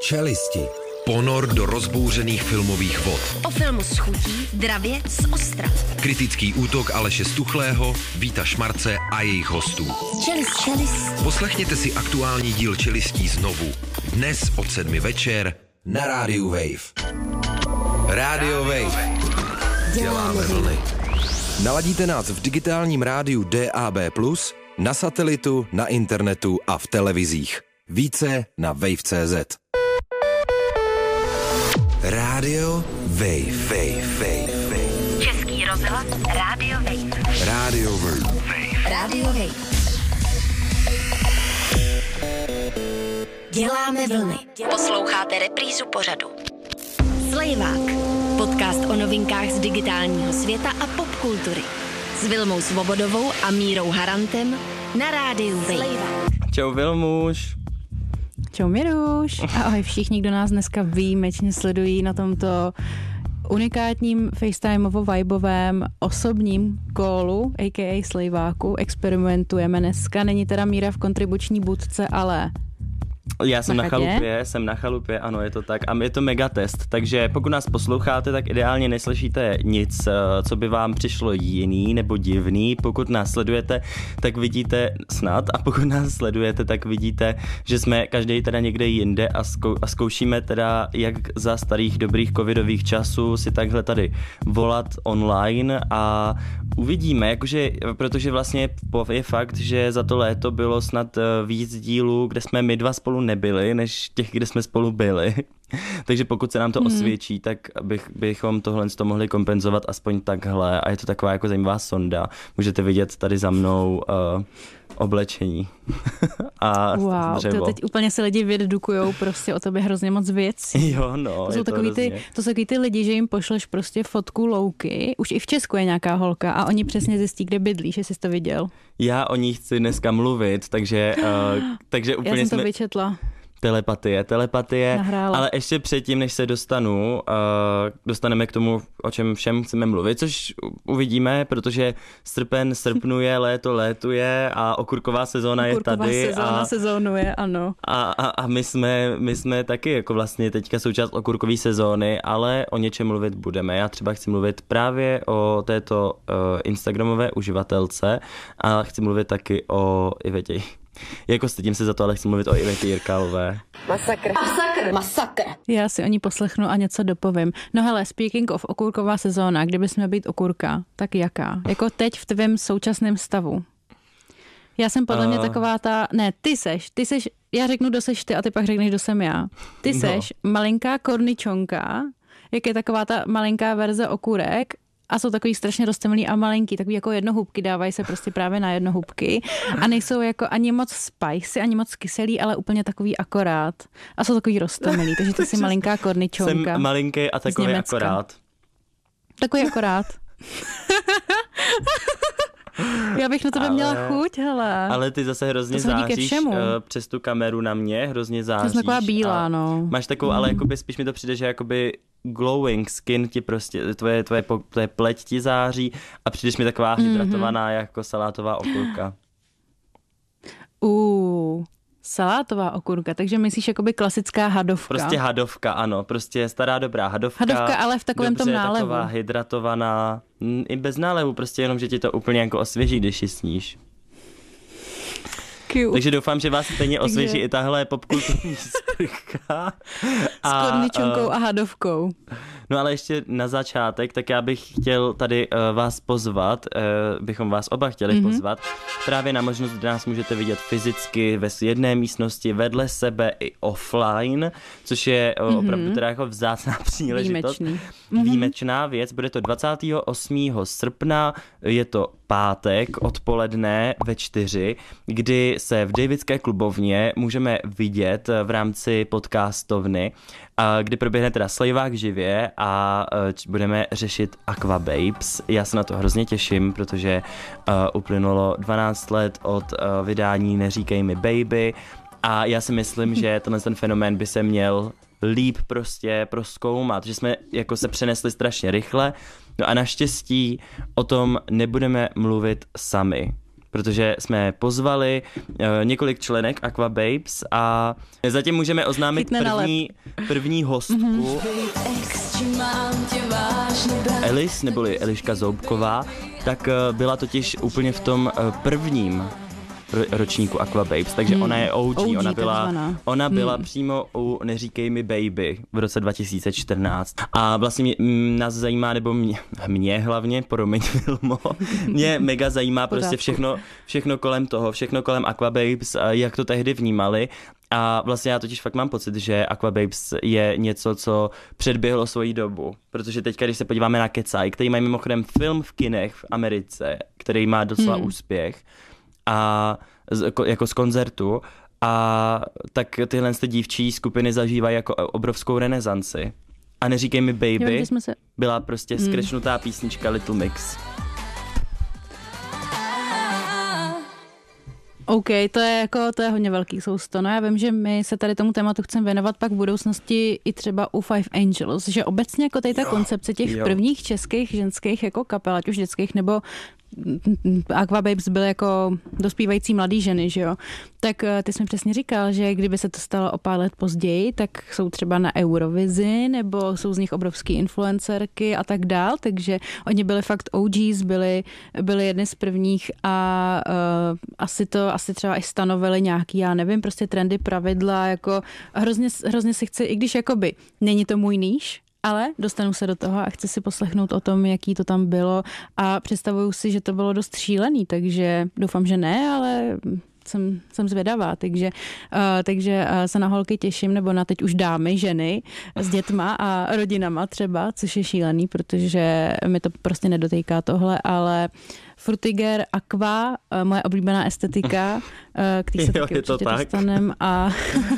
Čelisti. Ponor do rozbouřených filmových vod. O filmu s chutí, dravě z ostra. Kritický útok Aleše Stuchlého, Víta Šmarce a jejich hostů. Čelist. Poslechněte si aktuální díl Čelistí znovu. Dnes od 7 večer na rádiu Wave. Rádio Wave. Děláme vlny. Naladíte nás v digitálním rádiu DAB+, na satelitu, na internetu a v televizích. Více na wave.cz. Rádio Wave. Český rozhlas Rádio Wave. Rádio Wave. Rádio Wave. Děláme vlny. Posloucháte reprízu pořadu. Slejvák. Podcast o novinkách z digitálního světa a popkultury. S Vilmou Svobodovou a Mírou Harantem na Rádiu Wave. Čau Vilmuš. Čau Miruš. Ahoj všichni, kdo nás dneska výjimečně sledují na tomto unikátním FaceTimeovo-vibovém osobním callu, a.k.a. Slejváku. Experimentujeme dneska. Není teda Míra v kontribuční budce, ale... Já jsem na chalupě, ano, je to tak. A je to megatest, takže pokud nás posloucháte, tak ideálně neslyšíte nic, co by vám přišlo jiný nebo divný. Pokud nás sledujete, tak vidíte snad, a pokud nás sledujete, tak vidíte, že jsme každý teda někde jinde a zkoušíme teda, jak za starých dobrých covidových časů si takhle tady volat online a uvidíme, jakože, protože vlastně je fakt, že za to léto bylo snad víc dílů, kde jsme my dva spolu nebyli, než těch, kde jsme spolu byli. Takže pokud se nám to osvědčí, tak bychom tohle mohli kompenzovat aspoň takhle. A je to taková jako zajímavá sonda. Můžete vidět tady za mnou oblečení. A wow, to teď úplně se lidi vydedukujou prostě o tobě hrozně moc věcí. Jo, no, to jsou takový ty lidi, že jim pošleš prostě fotku louky. Už i v Česku je nějaká holka a oni přesně zjistí, kde bydlíš, jestli jsi to viděl. Já o ní chci dneska mluvit, takže úplně já jsem to vyčetla. Telepatie, Nahrála. Ale ještě předtím, než se dostaneme k tomu, o čem všem chceme mluvit, což uvidíme, protože srpen srpnuje, léto létuje a okurková sezóna je tady. Sezónuje, ano. A my jsme taky jako vlastně teďka součást okurkové sezóny, ale o něčem mluvit budeme. Já třeba chci mluvit právě o této instagramové uživatelce a chci mluvit taky o Ivetě. Jako stydím se za to, ale chci mluvit o Ivetě Jirkálové. Masakr. Já si o ní poslechnu a něco dopovím. No hele, speaking of okurková sezóna, kdybys měl být okurka, tak jaká? Jako teď v tvém současném stavu. Já jsem podle mě taková ta... Ne, ty seš, já řeknu, kdo seš ty a ty pak řekneš, kdo jsem já. Ty seš malinká korničonka, jak je taková ta malinká verze okurek, a jsou takový strašně roztomilý a malinký, takový jako jednohubky, dávají se prostě právě na jednohubky a nejsou jako ani moc spicy, ani moc kyselý, ale úplně takový akorát. A jsou takový roztomilý, takže ty jsi malinká korničonka. Jsem malinký a takový akorát. Takový akorát. Já bych na tebe měla chuť, hele. Ale ty zase hrozně záříš přes tu kameru na mě, hrozně záříš. To je taková bílá, no. Máš takovou, ale jakoby spíš mi to přijde, že jakoby glowing skin ti prostě, tvoje pleť ti září a přijdeš mi taková hydratovaná jako salátová okurka. Salátová okurka, takže myslíš jakoby klasická hadovka. Prostě hadovka, ano, prostě stará dobrá hadovka. Hadovka, ale v takovém tom nálevu. Taková hydratovaná, i bez nálevu, prostě jenom, že ti to úplně jako osvěží, když ji sníš. Cute. Takže doufám, že vás stejně osvěží i tahle popkulturní sprcha. S korničonkou a hadovkou. No ale ještě na začátek, tak já bych chtěl tady vás pozvat, bychom vás oba chtěli pozvat, právě na možnost, kde nás můžete vidět fyzicky ve jedné místnosti, vedle sebe i offline, což je opravdu teda jako vzácná příležitost. Výjimečná věc, bude to 28. srpna, je to pátek odpoledne ve 4, kdy se v Davidské klubovně můžeme vidět v rámci podcastovny, kdy proběhne teda slejvák živě a budeme řešit Aquababes. Já se na to hrozně těším, protože uplynulo 12 let od vydání Neříkej mi baby a já si myslím, že ten fenomén by se měl líp prostě prozkoumat, že jsme jako se přenesli strašně rychle, no a naštěstí o tom nebudeme mluvit sami, protože jsme pozvali několik členek Aqua Babes a zatím můžeme oznámit první hostku. Elis, neboli Eliška Zoubková, tak byla totiž úplně v tom prvním ročníku Aqua Babes, takže ona je OG, ona byla přímo u Neříkej mi baby v roce 2014 a vlastně nás zajímá, nebo mě hlavně, promiň Vilmo, mě mega zajímá prostě všechno kolem toho, všechno kolem Aqua Babes, jak to tehdy vnímali. A vlastně já totiž fakt mám pocit, že Aqua Babes je něco, co předběhlo svoji dobu. Protože teďka, když se podíváme na Kecaj, který mají mimochodem film v kinech v Americe, který má docela úspěch, a jako z koncertu, a tak tyhle dívčí skupiny zažívají jako obrovskou renesanci. A Neříkej mi baby byla prostě skrečnutá písnička Little Mix. OK, to je hodně velký sousto. No já vím, že my se tady tomu tématu chceme věnovat pak v budoucnosti i třeba u Five Angels, že obecně jako tady ta koncepce těch prvních českých ženských jako kapel, ať už dětských nebo Aqua Babes byly jako dospívající mladý ženy, že jo. Tak ty jsi mi přesně říkal, že kdyby se to stalo o pár let později, tak jsou třeba na Eurovizi, nebo jsou z nich obrovský influencerky a tak dál, takže oni byli fakt OGs, byli jedny z prvních a asi třeba i stanovili nějaký, já nevím, prostě trendy, pravidla, jako hrozně si chci, i když jakoby není to můj níž, ale dostanu se do toho a chci si poslechnout o tom, jaký to tam bylo a představuju si, že to bylo dost šílený, takže doufám, že ne, ale jsem zvědavá, takže se na holky těším, nebo na teď už dámy, ženy s dětma a rodinama třeba, což je šílený, protože mi to prostě nedotýká tohle, ale Frutiger, Aqua, moje oblíbená estetika, který se taky určitě dostanem a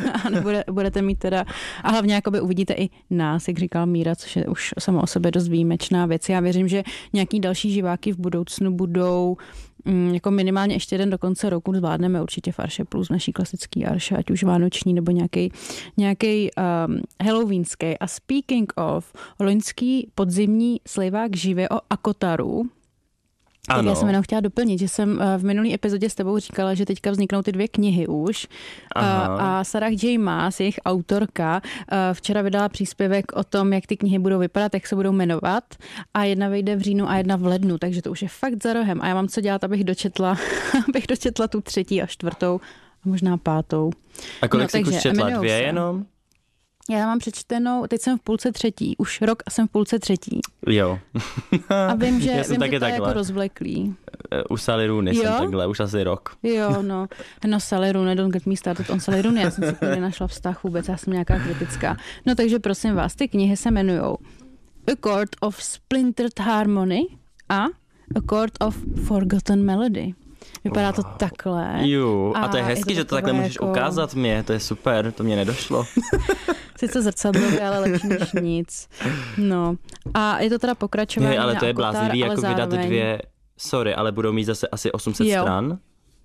budete mít teda, a hlavně jakoby uvidíte i nás, jak říkal Míra, což je už samo o sobě dost výjimečná věc. Já věřím, že nějaký další živáky v budoucnu budou jako minimálně ještě jeden do konce roku zvládneme určitě v Arše Plus, naší klasický Arše, ať už vánoční nebo nějaký halloweenský. A speaking of, loňský podzimní slejvák živě o Akotaru. Tak já jsem jenom chtěla doplnit, že jsem v minulý epizodě s tebou říkala, že teďka vzniknou ty 2 knihy už. A Sarah J. Maas, jejich autorka, včera vydala příspěvek o tom, jak ty knihy budou vypadat, jak se budou jmenovat. A jedna vyjde v říjnu a jedna v lednu, takže to už je fakt za rohem. A já mám co dělat, abych dočetla tu 3. a 4. a možná 5. A kolik jsi už četla? 2 jenom? Já mám přečtenou, teď jsem v půlce 3. Už rok a jsem v půlce 3. Jo. A vím, že to je jako rozvleklý. U Sally Rooney jsem takhle, už asi rok. Jo, no Sally Rooney, don't get me started on Sally Rooney, já jsem si chvíli našla vztah vůbec, já jsem nějaká kritická. No takže prosím vás, ty knihy se jmenujou A Chord of Splintered Harmony a A Chord of Forgotten Melody. Vypadá to takhle. A to je hezky, že to takhle můžeš ukázat mě, to je super, to mě nedošlo. Sice zrcadlově, ale lepší než nic. No. A je to teda pokračování ale na to je Akotar, bláznivý, jako vydat 2, ale budou mít zase asi 800 stran?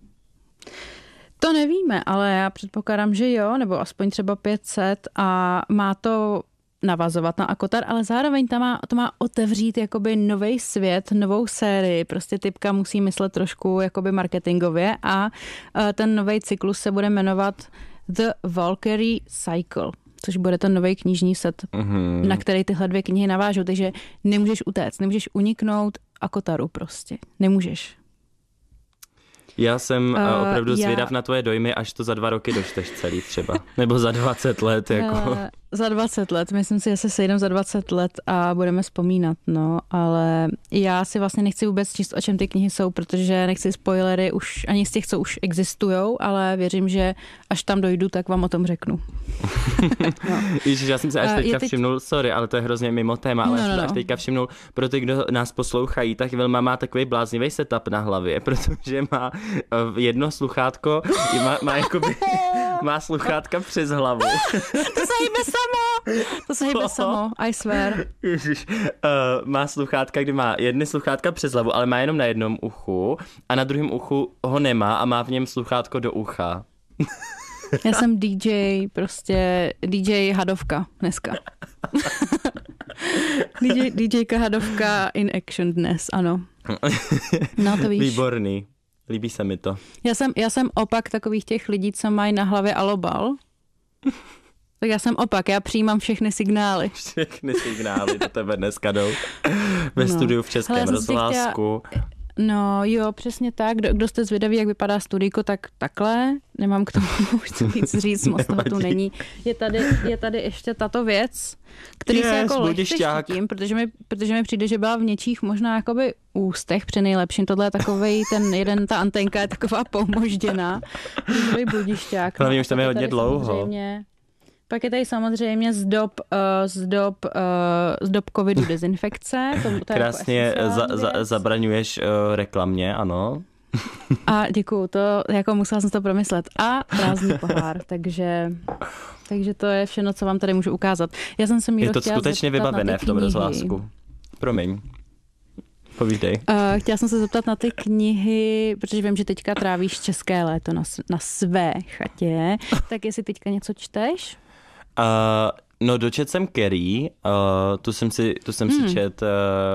To nevíme, ale já předpokládám, že jo, nebo aspoň třeba 500 a má to navazovat na Akotar, ale zároveň to má otevřít jakoby nový svět, novou sérii. Prostě typka musí myslet trošku jakoby marketingově a ten nový cyklus se bude jmenovat The Valkyrie Cycle, což bude ten nový knižní set, na který tyhle 2 knihy navážou. Takže nemůžeš utéct, nemůžeš uniknout Akotaru prostě. Nemůžeš. Já jsem opravdu zvědav na tvoje dojmy, až to za 2 roky dočteš celý třeba. Nebo za 20 let. Jako. Za 20 let. Myslím si, že se sejdeme za 20 let a budeme vzpomínat. No, ale já si vlastně nechci vůbec číst, o čem ty knihy jsou, protože nechci spoilery už ani z těch, co už existujou, ale věřím, že až tam dojdu, tak vám o tom řeknu. No. Ježiš, já jsem se až teďka všimnul, sorry, ale to je hrozně mimo téma, ale až teďka všimnul, pro ty, kdo nás poslouchají, tak Vilma má takový bláznivý setup na hlavě, protože má jedno sluchátko, má sluchátka přes hlavu. To se hýbe samo, I swear. Ježiš. Má sluchátka, kdy má jedny sluchátka přes hlavu, ale má jenom na jednom uchu a na druhém uchu ho nemá a má v něm sluchátko do ucha. Já jsem DJ Hadovka dneska. DJka Hadovka in action dnes, ano. No to víš. Výborný. Líbí se mi to. Já jsem opak takových těch lidí, co mají na hlavě alobal. Tak já jsem opak, já přijímám všechny signály. Všechny signály do tebe dneska jdou. Ve studiu v Českém rozhlásku. No jo, přesně tak. Kdo jste zvědaví, jak vypadá studijko, tak takhle. Nemám k tomu už víc říct, moc toho tu není. Je tady ještě tato věc, který se jako lehce štítím, protože mi přijde, že byla v něčích možná jakoby ústech při nejlepším. Tohle je takovej ta antenka je taková pomožděná. Takový bludišťák. Hlavně už tam je hodně dlouho. Pak je tady samozřejmě z dob covidu dezinfekce. To krásně jako zabraňuješ reklamě, ano. A děkuju, to jako musela jsem to promyslet. A prázdný pohár, takže to je všechno, co vám tady můžu ukázat. Já jsem se je to skutečně vybavené v tom rozhlásku. Promiň. Povídej. Chtěla jsem se zeptat na ty knihy, protože vím, že teďka trávíš české léto na své chatě. Tak jestli teďka něco čteš? No dočet jsem Carrie, tu jsem si čet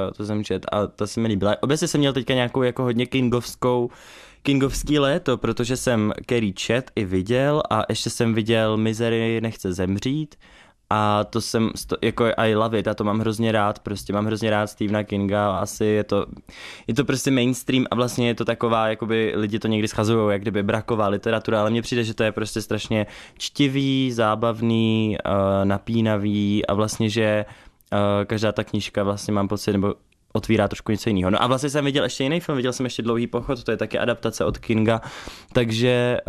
a to se mi líbila. Obecně jsem měl teďka nějakou jako hodně kingovský léto, protože jsem Carrie čet i viděl a ještě jsem viděl Misery nechce zemřít a to jsem, jako I love it a to mám hrozně rád, prostě mám hrozně rád Stephena Kinga, asi je to prostě mainstream a vlastně je to taková, jakoby lidi to někdy schazujou, jak kdyby braková literatura, ale mně přijde, že to je prostě strašně čtivý, zábavný, napínavý a vlastně, že každá ta knížka vlastně mám pocit, nebo otvírá trošku něco jiného. No a vlastně jsem viděl ještě jiný film, viděl jsem ještě Dlouhý pochod, to je taky adaptace od Kinga, takže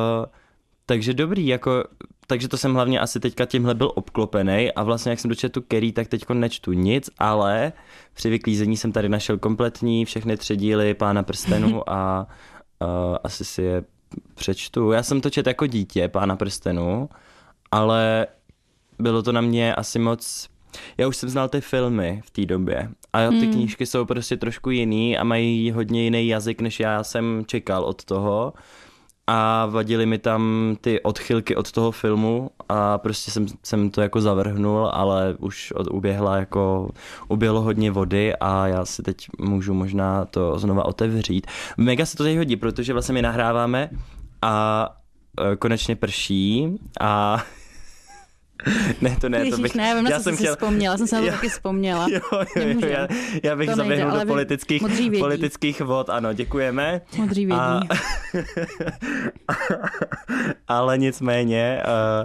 dobrý, jako takže to jsem hlavně asi teďka tímhle byl obklopený a vlastně jak jsem dočetl tu Carrie, tak teďko nečtu nic, ale při vyklízení jsem tady našel kompletní všechny 3 díly Pána prstenů a asi si je přečtu. Já jsem to četl jako dítě Pána prstenů, ale bylo to na mě asi moc. Já už jsem znal ty filmy v té době a ty knížky jsou prostě trošku jiný a mají hodně jiný jazyk, než já jsem čekal od toho. A vadily mi tam ty odchylky od toho filmu a prostě jsem to jako zavrhnul, ale už uběhlo hodně vody a já si teď můžu možná to znova otevřít. Mega se to teď hodí, protože vlastně my nahráváme a konečně prší a Ježíš, to bych. Já jsem si vzpomněla, jsem se na to taky vzpomněla. Já bych zaběhl do politických vod, ano, děkujeme. Modří vědí. Ale nicméně,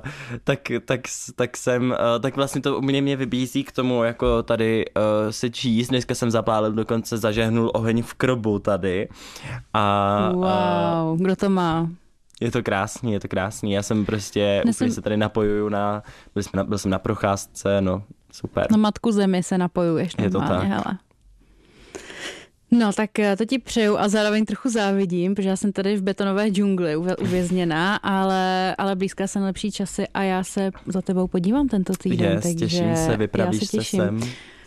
tak vlastně to mě vybízí k tomu, jako tady se číst. Dneska jsem zapálil, dokonce zažehnul oheň v krobu tady. Wow, kdo to má? Je to krásný. Já jsem prostě úplně se tady napojuju byl jsem na procházce, no super. Na matku zemi se napojuješ normálně, je to tak. Hele. No tak to ti přeju a zároveň trochu závidím, protože já jsem tady v betonové džungli uvězněná, ale blízká se lepší časy a já se za tebou podívám tento týden. Takže těším se, vypravíš se sem.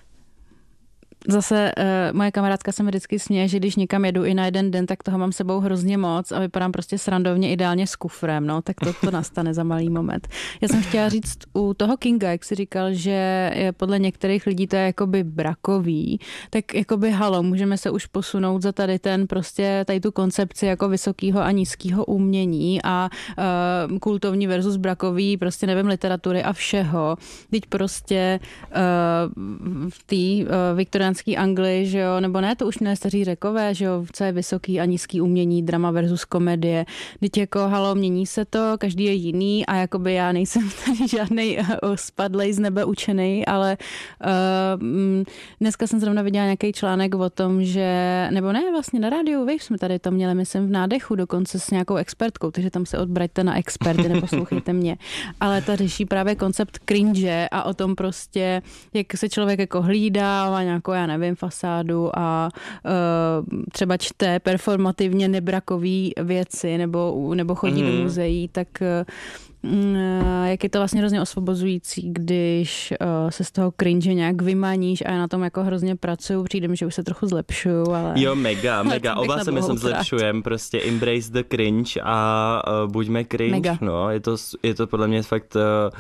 Zase moje kamarádka se mi vždycky směje, že když někam jedu i na jeden den, tak toho mám sebou hrozně moc a vypadám prostě srandovně, ideálně s kufrem, no, tak to nastane za malý moment. Já jsem chtěla říct u toho Kinga, jak jsi říkal, že podle některých lidí to je jakoby brakový, tak jakoby halo, můžeme se už posunout za tady tu koncepci jako vysokého a nízkého umění a kultovní versus brakový, prostě nevím, literatury a všeho. Teď prostě v té viktoriánské Anglii, že jo, nebo ne, to už měli staří Řekové, že jo, co je vysoký a nízký umění, drama versus komedie. Teď jako, halo, mění se to, každý je jiný a jakoby já nejsem tady žádnej spadlej z nebe učenej, ale dneska jsem zrovna viděla nějaký článek o tom, že, nebo ne, vlastně na rádiu Wave jsme tady to měli, myslím, v Nádechu, dokonce s nějakou expertkou, takže tam se odbraťte na experty, neposlouchejte mě. Ale ta řeší právě koncept cringe a o tom prostě, jak se člověk jako hlídá, má nějakou, já nevím, fasádu a třeba čte performativně nebrakový věci nebo chodí do muzeí, tak jak je to vlastně hrozně osvobozující, když se z toho cringe nějak vymaníš a já na tom jako hrozně pracuju, přijde mi, že už se trochu zlepšuju, ale... Jo, mega, oba se myslím zlepšujem, prostě embrace the cringe a buďme cringe, mega. No, je to podle mě fakt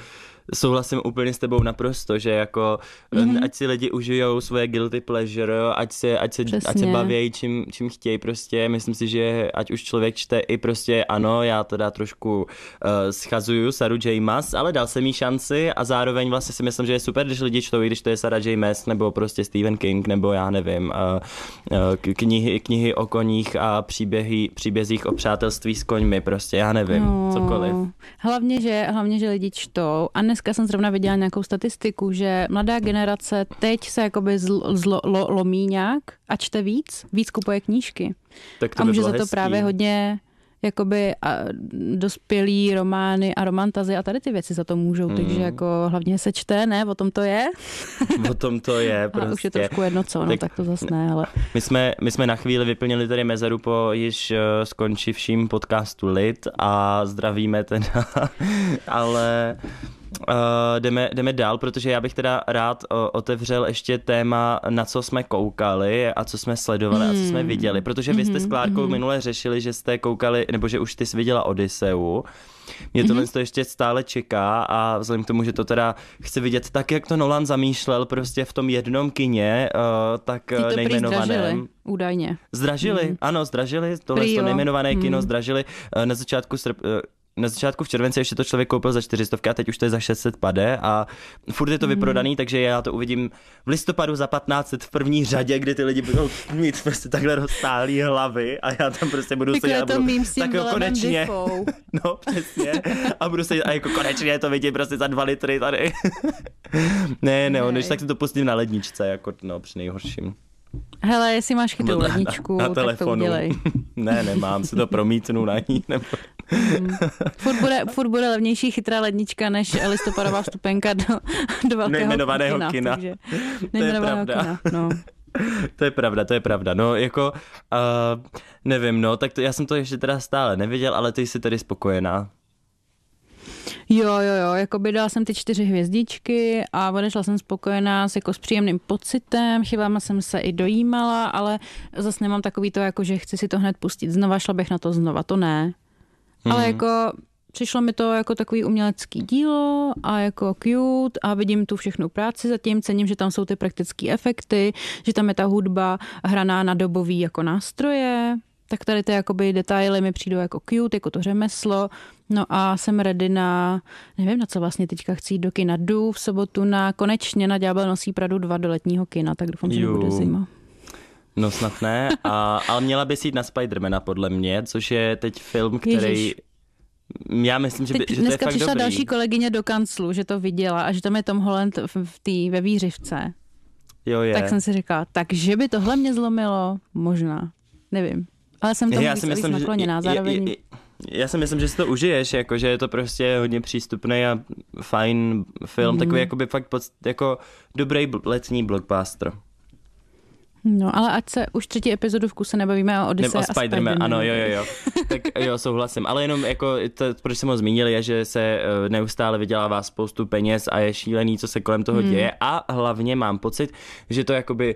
souhlasím úplně s tebou naprosto, že jako ať si lidi užijou svoje guilty pleasure, ať se baví čím chtějí prostě. Myslím si, že ať už člověk čte i prostě ano, já teda trošku schazuju Saru J. Maas, ale dal jsem jí šanci a zároveň vlastně si myslím, že je super, když lidi čtou, i když to je Sarah J. Maas nebo prostě Stephen King nebo já nevím, knihy o koních a příbězích o přátelství s koňmi, prostě já nevím, cokoliv. Hlavně, že lidi čtou. A dneska jsem zrovna viděla nějakou statistiku, že mladá generace teď se jakoby lomí nějak a čte víc kupuje knížky. Tak to a může by za to hezký. právě hodně jakoby dospělý romány a romantazy a tady ty věci za to můžou, takže jako hlavně se čte, ne? O tom to je. O tom to je prostě. Ale už je trošku jedno co, no tak to zas ne, ale... My jsme na chvíli vyplnili tady mezeru po již skončivším podcastu Lid a zdravíme teda, ale... Jdeme dál, protože já bych teda rád otevřel ještě téma, na co jsme koukali a co jsme sledovali a co jsme viděli, protože vy jste s Klárkou minule řešili, že jste koukali, nebo že už ty jsi viděla Odysseu. Mě tohle to ještě stále čeká a vzhledem k tomu, že to teda chci vidět tak, jak to Nolan zamýšlel prostě v tom jednom kině, tak nejmenovaném. Údajně. Zdražili, ano, zdražili, tohle to nejmenované kino zdražili na začátku v červenci ještě to člověk koupil za 400 a teď už to je za 600 pade a furt je to vyprodaný, takže já to uvidím v listopadu za 1500 v první řadě, kdy ty lidi budou mít prostě takhle rozstálý hlavy a já tam prostě budu sedět a budu tak konečně. No přesně. A budu sedět a jako konečně to vidím prostě za 2 litry tady. ne, když tak si to pustím na ledničce, jako no při nejhorším. Hele, jestli máš chytrou ledničku, na tak telefonu. to udělej. Ne, nemám, si to promítnu na ní. Nebo... Furt bude levnější chytrá lednička než listopadová vstupenka do velkého nejmenovaného kina. Takže nejmenovaného kina, no. To je pravda. No, jako, nevím, no, tak to, já jsem to ještě teda stále neviděl, ale ty jsi tedy spokojená. Jo, jakoby dala jsem ty 4 hvězdičky a odešla jsem spokojená s příjemným pocitem, chybama jsem se i dojímala, ale zase nemám takový to, jako že chci si to hned pustit znova, šla bych na to znova, to ne. Ale jako přišlo mi to jako takový umělecký dílo a jako cute a vidím tu všechnu práci zatím, cením, že tam jsou ty praktické efekty, že tam je ta hudba hraná na dobový jako nástroje, tak tady ty jakoby detaily mi přijdou jako cute, jako to řemeslo. No a jsem ready nevím na co vlastně teďka chci jít do kina. Jdu v sobotu konečně na Ďábel nosí Pradu 2 do letního kina, tak doufám, že nebude zima. No snad ne, ale měla bys jít na Spidermana podle mě, což je teď film, který... Ježiš. Já myslím, že to je fakt dobrý. Dneska přišla další kolegyně do kanclu, že to viděla a že tam je Tom Holland ve výřivce. Jo, je. Tak jsem si říkala, takže by tohle mě zlomilo? Možná, nevím. Ale jsem tomu víc nakloněná zároveň. Já si myslím, že si to užiješ, jako, že je to prostě hodně přístupný a fajn film, takový jakoby fakt jako dobrý letní blockbuster. No, ale ať se už 3. epizodu v kuse nebavíme o Odyssey a Spider-Man. Ano, jo. Tak jo, souhlasím. Ale jenom jako, proč jsem ho zmínil, je, že se neustále vydělává spoustu peněz a je šílený, co se kolem toho děje. A hlavně mám pocit, že to jakoby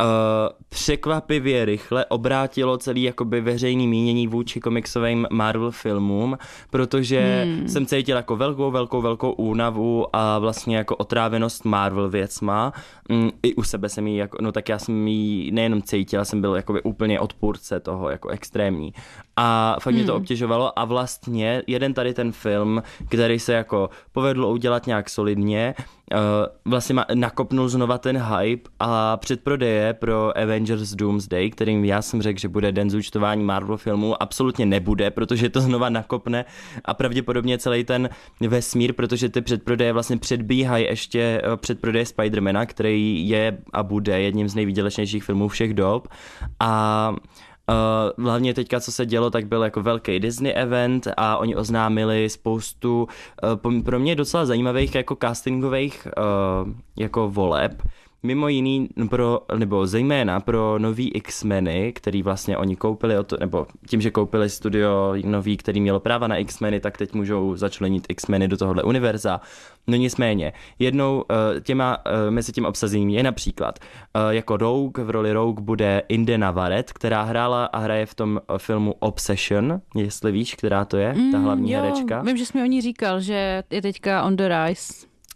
překvapivě rychle obrátilo celý jakoby veřejný mínění vůči komiksovým Marvel filmům, protože jsem cítil jako velkou únavu a vlastně jako otrávenost Marvel věcma. I u sebe jsem jí jako, no tak já jsem jí nejenom cítil, jsem byl jakoby úplně odpůrce toho, jako extrémní. A fakt mě to obtěžovalo a vlastně jeden tady ten film, který se jako povedlo udělat nějak solidně, vlastně nakopnul znova ten hype a předprodeje pro Avengers Doomsday, kterým já jsem řekl, že bude den zúčtování Marvel filmů, absolutně nebude, protože to znova nakopne a pravděpodobně celý ten vesmír, protože ty předprodeje vlastně předbíhají ještě předprodeje Spidermana, který je a bude jedním z nejvýdělečnějších filmů všech dob a hlavně teďka, co se dělo, tak byl jako velký Disney event a oni oznámili spoustu pro mě docela zajímavých jako castingových jako voleb. Mimo jiný, nebo zejména pro nový X-meny, který vlastně oni koupili, nebo tím, že koupili studio nový, který mělo práva na X-meny, tak teď můžou začlenit X-meny do tohohle univerza. No nicméně, jednou mezi tím obsazením je například jako Rogue, v roli Rogue bude Inde Navaret, která hrála a hraje v tom filmu Obsession, jestli víš, která to je, ta hlavní herečka. Vím, že jsi mi o ní říkal, že je teďka on the rise.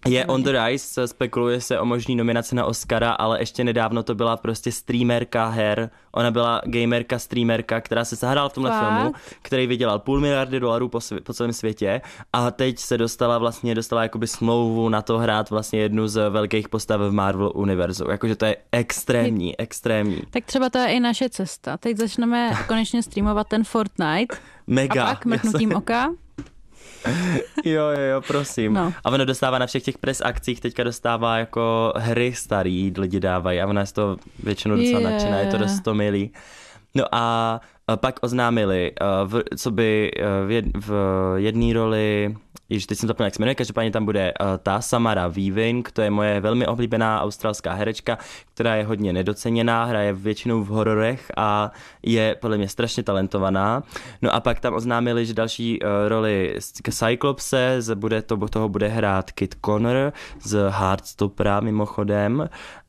Je on the rise, spekuluje se o možný nominaci na Oscara, ale ještě nedávno to byla prostě streamerka her. Ona byla gamerka, streamerka, která se zahrála v tomhle filmu, který vydělal $500 miliardy po celém světě a teď se dostala jakoby smlouvu na to hrát vlastně jednu z velkých postav v Marvel univerzu. Jakože to je extrémní. Tak třeba to je i naše cesta. Teď začneme konečně streamovat ten Fortnite. Mega. A pak mrknutím oka. Jo, prosím. No. A ono dostává na všech těch press akcích, teďka dostává jako hry starý, lidi dávají a ona je z toho většinou docela nadšená, je to dost to milý. No a pak oznámili, co by v jedné roli, již teď jsem zapomněl, jak se jmenuje, každopádně tam bude ta Samara Weaving, to je moje velmi oblíbená australská herečka, která je hodně nedoceněná, hraje většinou v hororech a je podle mě strašně talentovaná. No a pak tam oznámili, že další roli Cyclopse, toho bude hrát Kit Connor z Heartstoppera mimochodem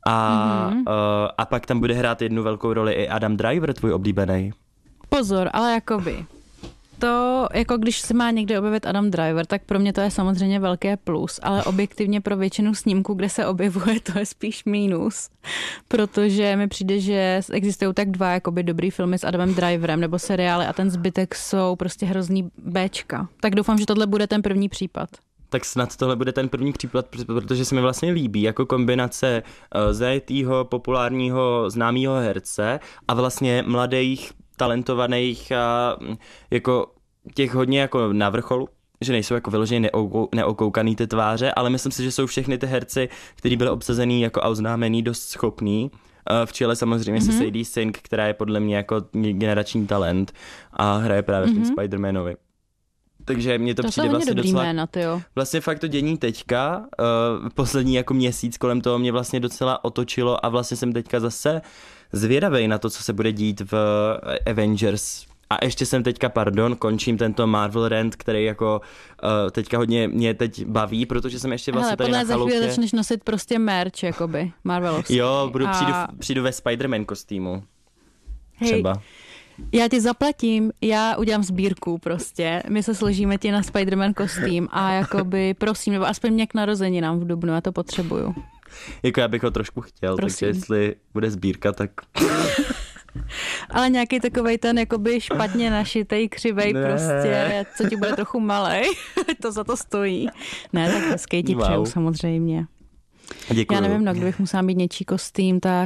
a pak tam bude hrát jednu velkou roli i Adam Driver, tvůj oblíbený. Pozor, ale jakoby. To, jako když se má někde objevit Adam Driver, tak pro mě to je samozřejmě velké plus, ale objektivně pro většinu snímků, kde se objevuje, to je spíš mínus. Protože mi přijde, že existují tak dva jakoby dobrý filmy s Adamem Driverem nebo seriály a ten zbytek jsou prostě hrozný béčka. Tak doufám, že tohle bude ten první případ. Tak snad tohle bude ten první případ, protože se mi vlastně líbí jako kombinace zajetýho, populárního, známýho herce a vlastně mladých, talentovaných a jako těch hodně jako na vrcholu, že nejsou jako vyloženě neokoukaný ty tváře, ale myslím si, že jsou všechny ty herci, kteří byli obsazený jako a oznámený, dost schopný. V čele samozřejmě se Sadie Sink, která je podle mě jako generační talent a hraje právě v tom Spider-Manovi. Takže mně to přijde vlastně docela... Jména, vlastně fakt to dění teďka, poslední jako měsíc kolem toho mě vlastně docela otočilo a vlastně jsem teďka zase zvědavej na to, co se bude dít v Avengers. A ještě jsem teďka, končím tento Marvel rant, který jako teďka hodně mě teď baví, protože jsem ještě vlastně tady na chalupě. Za chvíli začneš nosit prostě merch, jakoby, Marvelovský. Jo, přijdu ve Spider-Man kostýmu. Třeba. Já ti zaplatím, já udělám sbírku prostě, my se složíme ti na Spider-Man kostým a jakoby prosím, nebo aspoň mě k narozeninám v dubnu, já to potřebuju. Jako já bych ho trošku chtěl, prosím. Takže jestli bude sbírka, tak... Ale nějaký takovej ten jakoby špatně našitej, křivej prostě, co ti bude trochu malej, to za to stojí. Ne, tak hezký ti přeju samozřejmě. Děkuju. Já nevím, no, kdybych musela mít něčí kostým, tak...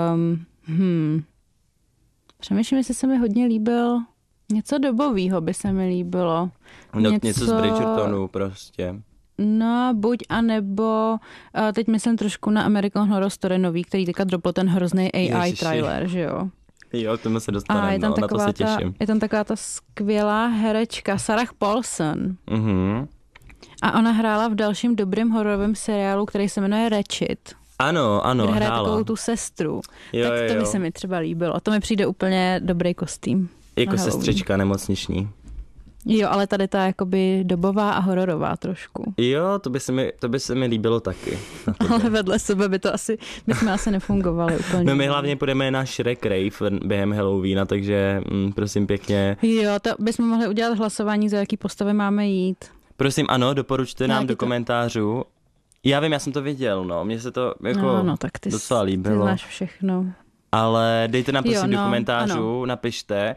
Přemýšlím, jestli se mi hodně líbil. Něco dobovýho by se mi líbilo. Něco z Bridgertonu prostě. No, buď a nebo teď myslím trošku na American Horror Story nový, který teďka dropl ten hrozný AI trailer, že jo? Jo, k tomu se dostaneme, na to se těším. Je tam taková ta skvělá herečka Sarah Paulson. Mhm. A ona hrála v dalším dobrým hororovém seriálu, který se jmenuje Ratched. Ano, kde hraje takovou tu sestru. Jo, tak to by se mi třeba líbilo. A to mi přijde úplně dobrý kostým. Jako sestřička nemocniční. Jo, ale tady ta jakoby dobová a hororová trošku. Jo, to by se mi líbilo taky. Ale vedle sebe bychom asi nefungovali úplně. No my hlavně půjdeme na Shrek Rave během Halloweena, takže prosím pěkně. Jo, to bychom mohli udělat hlasování, za jaký postavy máme jít. Prosím, ano, doporučte nám do komentářů. Já vím, já jsem to viděl, no, mně se to jako tak ty docela líbilo. Ty znáš všechno. Ale dejte nám prosím do komentářů, napište,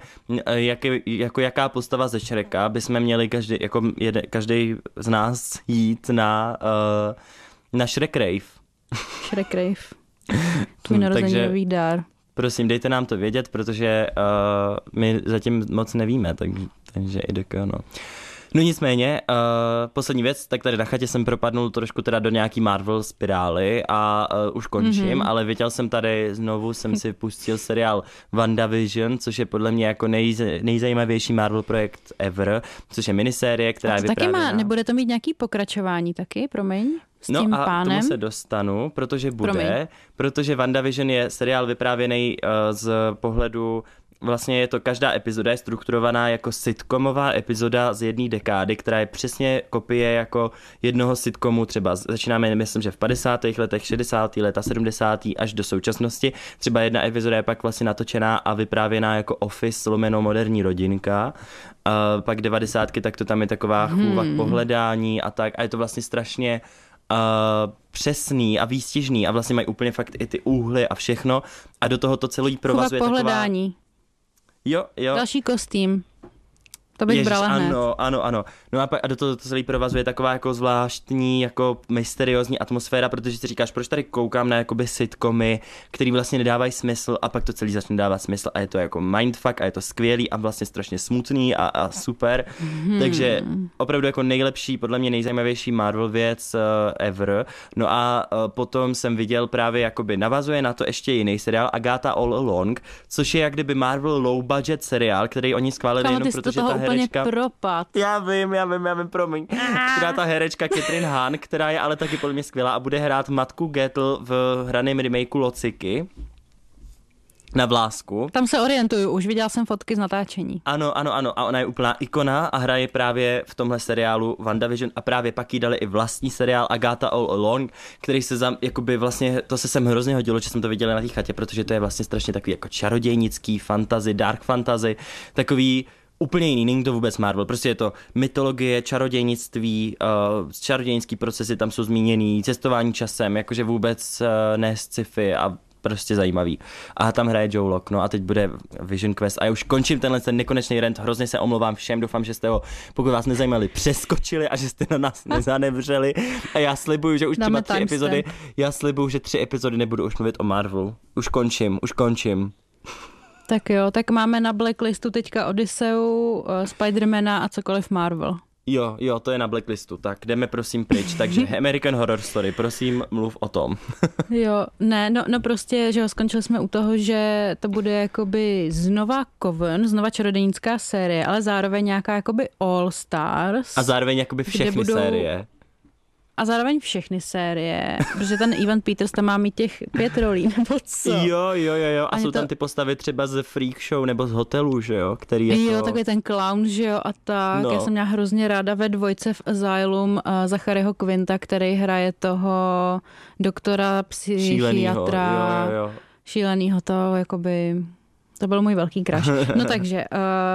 jaká postava ze Shreka bychom měli každý z nás jít na Shrek Rave. Shrek Rave. Tvůj narozeninový dár. Prosím, dejte nám to vědět, protože my zatím moc nevíme, takže i no. No nicméně, poslední věc, tak tady na chatě jsem propadnul trošku teda do nějaký Marvel spirály a už končím, ale viděl jsem tady, znovu jsem si pustil seriál WandaVision, což je podle mě jako nejzajímavější Marvel projekt ever, což je minisérie, která je vyprávěná. Taky nebude to mít nějaký pokračování taky, promiň? S tím pánem? Tomu se dostanu, protože WandaVision je seriál vyprávěný z pohledu. Vlastně je to, každá epizoda je strukturovaná jako sitcomová epizoda z jedné dekády, která je přesně kopie jako jednoho sitcomu, třeba začínáme, myslím, že v 50. letech, 60. leta, 70. až do současnosti. Třeba jedna epizoda je pak vlastně natočená a vyprávěná jako Office, lomeno moderní rodinka. Pak 90. tak to tam je taková chůva k pohledání a tak. A je to vlastně strašně přesný a výstižný a vlastně mají úplně fakt i ty úhly a všechno a do toho to celý provazuje taková... pohledání. Jo. Další kostým. To bych brala hned. Ano. No a do toho to celý provazuje taková jako zvláštní, jako mysteriózní atmosféra, protože si říkáš, proč tady koukám na jakoby sitcomy, který vlastně nedávají smysl a pak to celý začne dávat smysl a je to jako mindfuck a je to skvělý a vlastně strašně smutný a super. Takže opravdu jako nejlepší, podle mě nejzajímavější Marvel věc ever. No a potom jsem viděl právě jakoby navazuje na to ještě jiný seriál Agatha All Along, což je jak kdyby Marvel low budget seriál, který oni schválili jenom protože ta herečka... propad. Já vím, promiň. Která ta herečka Catherine Hahn, která je ale taky podle mě skvělá a bude hrát matku Gethel v hraném remakeu Lociky na Vlásku. Tam se orientuju, už viděla jsem fotky z natáčení. Ano, a ona je úplná ikona a hraje právě v tomhle seriálu WandaVision a právě pak jí dali i vlastní seriál Agatha All Along, který se jakoby vlastně, to se sem hrozně hodilo, že jsem to viděla na té chatě, protože to je vlastně strašně takový jako čarodějnický fantasy, dark fantasy, takový úplně jiný, není to vůbec Marvel, prostě je to mytologie, čarodějnictví, čarodějnický procesy tam jsou zmíněný, cestování časem, jakože vůbec ne sci-fi a prostě zajímavý. A tam hraje Joe Locke, no a teď bude Vision Quest a já už končím ten nekonečný rant, hrozně se omlouvám všem, doufám, že jste ho, pokud vás nezajímali, přeskočili a že jste na nás nezanevřeli a já slibuju, že už třeba 3 epizody, nebudu už mluvit o Marvelu. Už končím. Tak jo, tak máme na blacklistu teďka Odysseu, Spidermana a cokoliv Marvel. Jo, to je na blacklistu, tak jdeme prosím pryč, takže American Horror Story, prosím mluv o tom. Jo, ne, no prostě, že jo, skončili jsme u toho, že to bude jakoby znova čarodějnická série, ale zároveň nějaká jakoby All Stars. A zároveň jakoby všechny série. A zároveň všechny série, protože ten Evan Peters tam má mít těch 5 rolí, nebo co? Jo. A jsou tam ty postavy třeba z Freak Show nebo z Hotelu, že jo? Který jako... Jo, takový ten clown, že jo, a tak. No. Já jsem měla hrozně ráda ve 2 v Asylum Zacharyho Quinta, který hraje toho doktora, psychiatra. Jo. Šílenýho, to byl můj velký crush. No takže,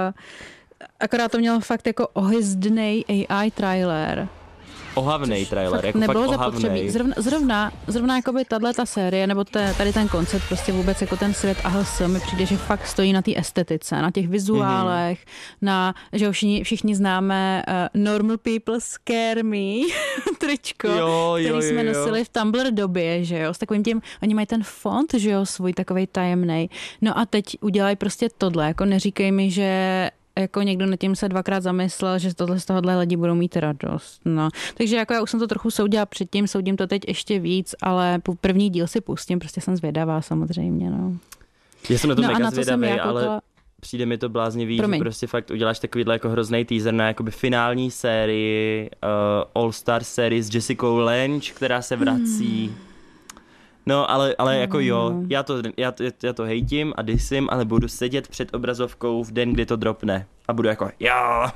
akorát to mělo fakt jako ohyzdnej AI trailer. Ohavnej trailer, jako nebylo fakt zapotřebí. Zrovna jakoby tato série, nebo tady ten koncept, prostě vůbec jako ten svět AHS mi přijde, že fakt stojí na té estetice, na těch vizuálech, na, že všichni známe Normal People Scare Me tričko, který jsme nosili v Tumblr době, že jo, s takovým tím, oni mají ten font, že jo, svůj takovej tajemnej. No a teď udělají prostě tohle, jako neříkej mi, že jako někdo nad tím se 2krát zamyslel, že z tohohle lidi budou mít radost. No. Takže jako já už jsem to trochu soudila předtím, soudím to teď ještě víc, ale první díl si pustím, prostě jsem zvědavá samozřejmě. No. Já jsem na to mega zvědavý, ale přijde mi to bláznivý, že prostě fakt uděláš takovýhle jako hroznej teaser na jakoby finální sérii, All Star sérii s Jessicou Lange, která se vrací. No, ale jako jo, já to hejtím a disím, ale budu sedět před obrazovkou v den, kdy to dropne. A budu jako, jo.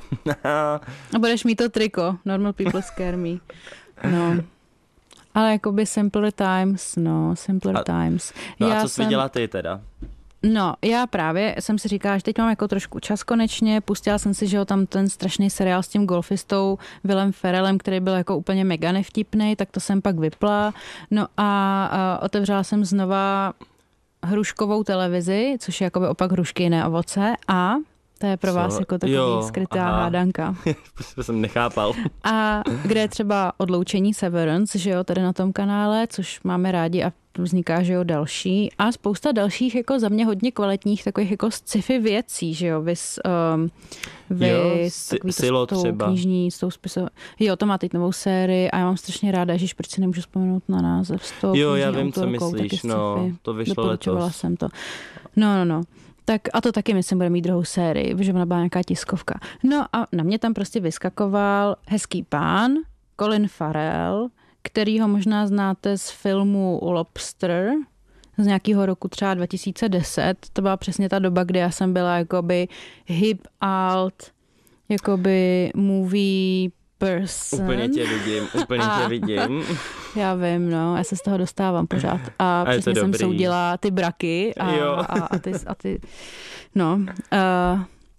A budeš mít to triko, Normal People Scare Me. No. Ale jakoby simpler times. No a co jsi viděla ty teda? No, já právě jsem si říkala, že teď mám jako trošku čas konečně, pustila jsem si, že jo, tam ten strašný seriál s tím golfistou Willem Ferrellem, který byl jako úplně mega nevtipnej, tak to jsem pak vypla. No a otevřela jsem znova hruškovou televizi, což je jakoby opak hrušky, jiné ovoce a to je pro vás jako takový skrytá hádanka. To jsem nechápal. A kde je třeba Odloučení Severance, že jo, tady na tom kanále, což máme rádi a vzniká, že jo, další. A spousta dalších jako za mě hodně kvalitních takových jako sci-fi věcí, že jo, Silo třeba. Knižní, s tou spisou. Jo, to má teď novou sérii a já mám strašně ráda, ježiš, proč si nemůžu vzpomenout na název. Jo, já vím, co myslíš, no, to vyšlo letos. Jsem to. No. Tak a to taky myslím bude mít druhou sérii, protože ona byla nějaká tiskovka. No a na mě tam prostě vyskakoval hezký pán, Colin Farrell, kterýho možná znáte z filmu Lobster z nějakého roku třeba 2010. To byla přesně ta doba, kdy já jsem byla jakoby hip alt, jakoby movie person. Úplně tě vidím. Já vím, no, já se z toho dostávám pořád. A přesně jsem soudila ty braky a ty no.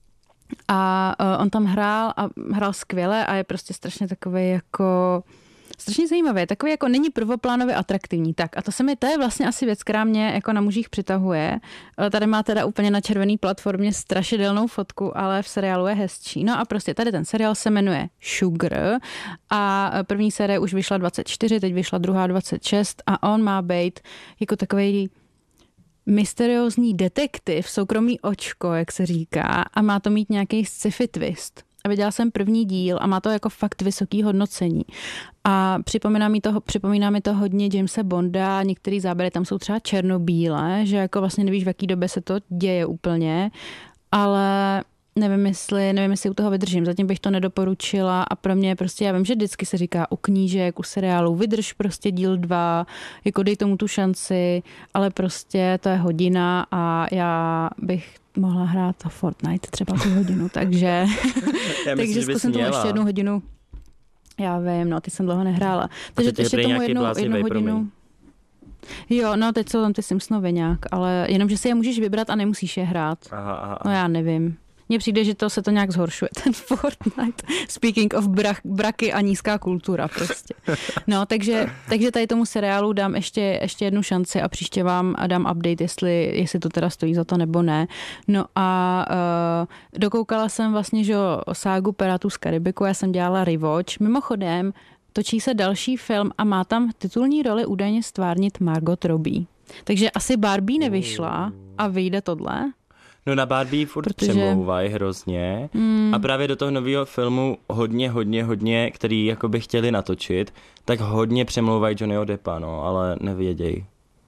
A on tam hrál skvěle a je prostě strašně takovej jako strašně zajímavé, takový jako není prvoplánově atraktivní. Tak a to je vlastně asi věc, která mě jako na mužích přitahuje. Tady má teda úplně na červený platformě strašidelnou fotku, ale v seriálu je hezčí. No a prostě tady ten seriál se jmenuje Sugar a první série už vyšla 24, teď vyšla druhá 26 a on má být jako takovej mysteriózní detektiv, soukromý očko, jak se říká, a má to mít nějaký sci-fi twist. A viděla jsem první díl a má to jako fakt vysoký hodnocení. A připomíná mi to hodně Jamesa Bonda, některé záběry tam jsou třeba černobílé, že jako vlastně nevíš, v jaký době se to děje úplně, ale nevím, jestli u toho vydržím. Zatím bych to nedoporučila a pro mě prostě, já vím, že vždycky se říká u knížek, u seriálu, vydrž prostě díl 2, jako dej tomu tu šanci, ale prostě to je hodina a já bych mohla hrát to Fortnite třeba tu hodinu, takže zkusím to ještě jednu hodinu. Já vím, no, ty jsem dlouho nehrála. Takže ještě tomu jednu hodinu. Jo, no teď jsou tam ty Simpsonovi nějak, ale jenom, že si je můžeš vybrat a nemusíš je hrát. Aha. No já nevím. Mně přijde, že se to nějak zhoršuje, ten Fortnite. Speaking of braky a nízká kultura prostě. No, takže tady tomu seriálu dám ještě jednu šanci a příště vám dám update, jestli to teda stojí za to nebo ne. No a dokoukala jsem vlastně, že ságu Pirátů z Karibiku, já jsem dělala rewatch. Mimochodem, točí se další film a má tam titulní roli údajně stvárnit Margot Robbie. Takže asi Barbie nevyšla a vyjde tohle. No na Barbie furt přemlouvají hrozně a právě do toho nového filmu hodně, který jakoby chtěli natočit, tak hodně přemlouvají Johnnyho Deppa, no, ale nevědějí.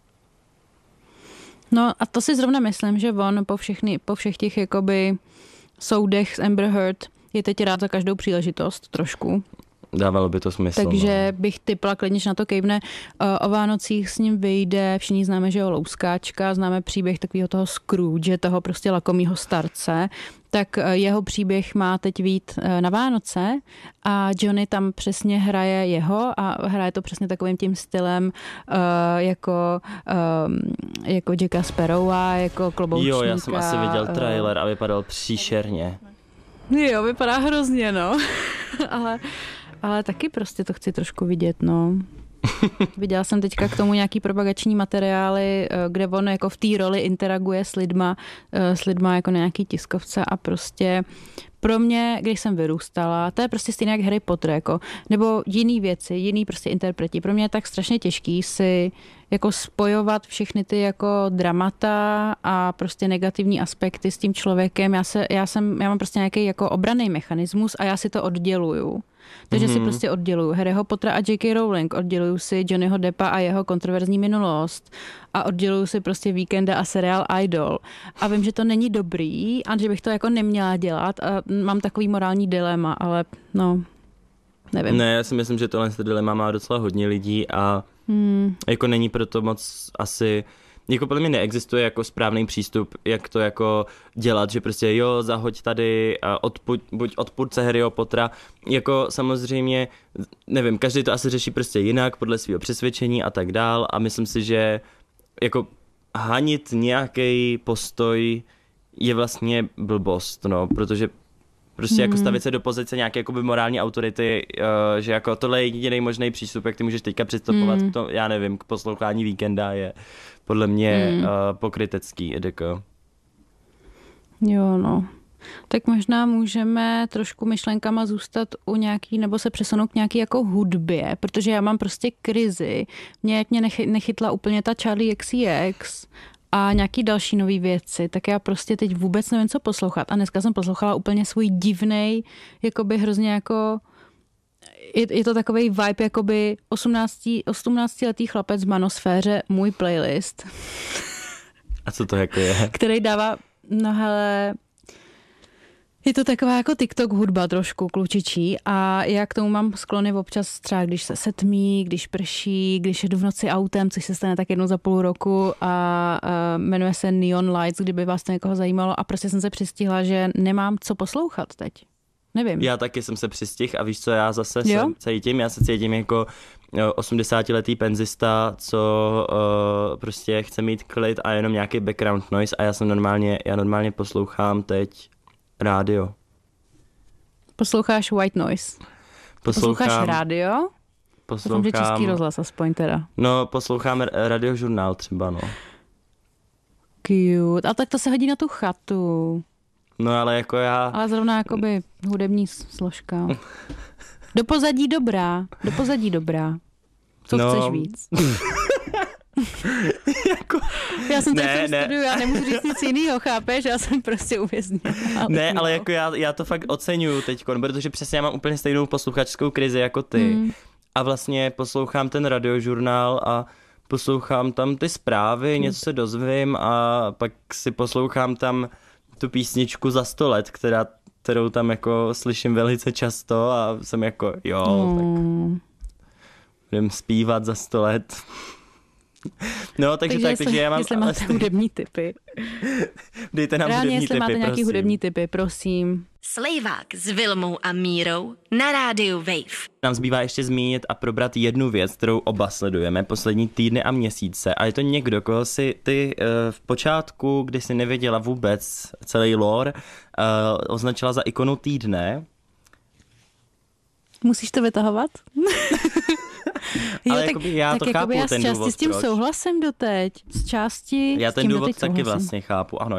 No a to si zrovna myslím, že on po všech těch jakoby soudech s Amber Heard je teď rád za každou příležitost trošku. Dávalo by to smysl. Takže bych tipla klidně, že na to kejvne. O Vánocích s ním vyjde, všichni známe, že Louskáčka, známe příběh takového toho Scrooge, toho prostě lakomýho starce, tak jeho příběh má teď vyjít na Vánoce a Johnny tam přesně hraje jeho a hraje to přesně takovým tím stylem jako Jacka Sparrowa, jako kloboučníka. Jo, já jsem asi viděl trailer a vypadal příšerně. Jo, vypadá hrozně, no. Ale taky prostě to chci trošku vidět, no. Viděla jsem teďka k tomu nějaký propagační materiály, kde on jako v té roli interaguje s lidma jako na nějaký tiskovce a prostě pro mě, když jsem vyrůstala, to je prostě stejně jak Harry Potter, jako, nebo jiný věci, jiný prostě interpreti. Pro mě je tak strašně těžký si jako spojovat všechny ty jako dramata a prostě negativní aspekty s tím člověkem. Já mám prostě nějaký jako obranný mechanismus a já si to odděluju. Takže si prostě odděluju Harryho Pottera a J.K. Rowling, odděluju si Johnnyho Deppa a jeho kontroverzní minulost a odděluju si prostě Víkenda a seriál Idol. A vím, že to není dobrý a že bych to jako neměla dělat a mám takový morální dilema, ale no, nevím. Ne, já si myslím, že tohle dilema má docela hodně lidí a jako není proto moc asi... Jako podle mě neexistuje jako správný přístup, jak to jako dělat, že prostě jo, zahoď tady a buď odpůrce Harryho Pottera, jako samozřejmě, nevím, každý to asi řeší prostě jinak, podle svého přesvědčení a tak dál a myslím si, že jako hanit nějaký postoj je vlastně blbost, no, protože prostě jako stavit se do pozice nějaké jakoby morální autority, že jako tohle je jediný možný přístup, jak ty můžeš teďka přistupovat k tomu, já nevím, k poslouchání Víkenda je podle mě pokrytecký, edeko. Jo, no. Tak možná můžeme trošku myšlenkama zůstat u nějaký, nebo se přesunout k nějaký jako hudbě, protože já mám prostě krizi. Mě nechytla úplně ta Charli XCX a nějaký další nový věci, tak já prostě teď vůbec nevím, co poslouchat. A dneska jsem poslouchala úplně svůj divnej, jakoby hrozně jako... Je to takovej vibe, jakoby 18letý chlapec v manosféře, můj playlist. A co to jako je? Který dává, no hele, je to taková jako TikTok hudba trošku klučičí a já k tomu mám sklony občas třeba, když se setmí, když prší, když jedu v noci autem, což se stane tak jednou za půl roku a jmenuje se Neon Lights, kdyby vás to někoho zajímalo a prostě jsem se přistihla, že nemám co poslouchat teď. Nevím. Já taky jsem se přistihl a víš co, já zase já se cítím jako 80letý penzista, co prostě chce mít klid a jenom nějaký background noise a já normálně poslouchám teď rádio. Posloucháš white noise? Posloucháš rádio? poslouchám... Doufám, že Český rozhlas aspoň teda. No, poslouchám Radiožurnál třeba, no. Cute. A tak to se hodí na tu chatu. No, ale jako já... Ale zrovna jakoby hudební složka. Do pozadí dobrá. Co chceš víc? jako... Já jsem tady v tom studiu, já nemůžu říct nic jinýho, chápeš? Já jsem prostě uvězněna. Ale jako já to fakt oceňuju teďkon, protože přesně já mám úplně stejnou posluchačskou krizi jako ty. A vlastně poslouchám ten Radiožurnál a poslouchám tam ty zprávy, něco se dozvím a pak si poslouchám tam tu písničku Za 100 let, kterou tam jako slyším velice často a jsem jako tak budem zpívat za 100 let. No, takže já mám... Jestli máte hudební tipy. Dejte nám reálně, hudební jestli tipy, máte nějaký prosím. hudební tipy, prosím. Slejvák s Vilmou a Mírou na rádiu Wave. Nám zbývá ještě zmínit a probrat jednu věc, kterou oba sledujeme poslední týdny a měsíce. A je to někdo, koho si ty v počátku, kdy jsi nevěděla vůbec celý lore, označila za ikonu týdne. Musíš to vytahovat? Ale já to chápu, ten důvod, s tím proč. souhlasem doteď. Z části já s ten tím důvod doteď taky souhlasím. vlastně chápu. Ano,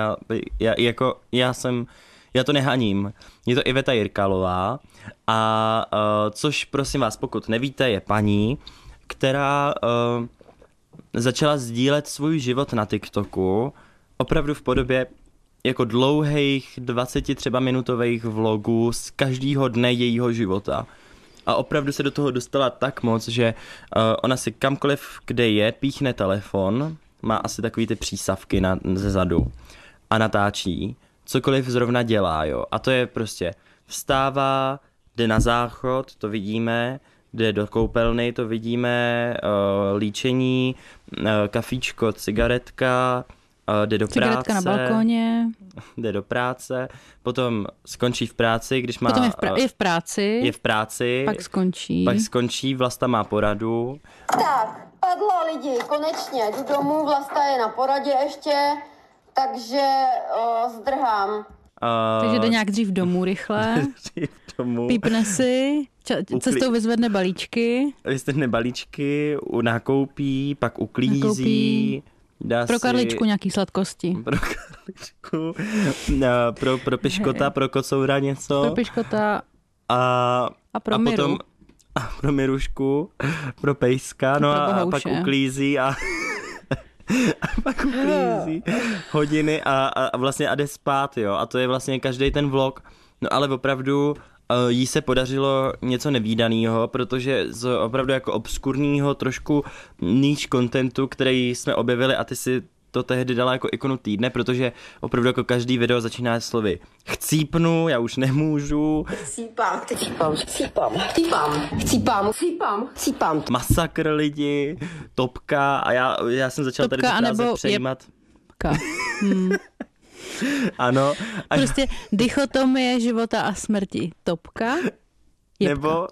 já to nehaním. Je to Iveta Jirkalová a což prosím vás, pokud nevíte, je paní, která začala sdílet svůj život na TikToku opravdu v podobě jako dlouhých 20 třeba minutových vlogů z každého dne jejího života. A opravdu se do toho dostala tak moc, že ona si kamkoliv, kde je, píchne telefon, má asi takový ty přísavky ze zadu a natáčí, cokoliv zrovna dělá, jo. A to je prostě vstává, jde na záchod, to vidíme, jde do koupelny, to vidíme, líčení, kafíčko, cigaretka, jde do cigaretka práce. na balkóně. Jde do práce, potom skončí v práci, když má... Potom je v práci. Pak skončí, Vlasta má poradu. Tak, padlo lidi, konečně, jdu domů, Vlasta je na poradě ještě, takže zdrhám. Takže jde nějak dřív domů rychle, pípne si, cestou vyzvedne balíčky. Vyzvedne balíčky, nakoupí, pak uklízí. Pro Karličku nějaký sladkosti. Pro Karličku, pro Piškota, pro Kocoura něco. Pro Piškota a pro Miru. Potom, a pro Mirušku, pro Pejska, no a pak uklízí a pak uklízí hodiny a vlastně a jde spát, jo. A to je vlastně každý ten vlog. No ale opravdu jí se podařilo něco nevídaného, protože z opravdu jako obskurního trošku niche contentu, který jsme objevili a ty si to tehdy dala jako ikonu týdne, protože opravdu jako každý video začíná slovy chcípnu, já už nemůžu. Chcípám. Masakr lidi, topka a já jsem začal topka, tady ty fráze přejímat. Ano. Prostě dichotomie života a smrti. Topka, jebka. Nebo...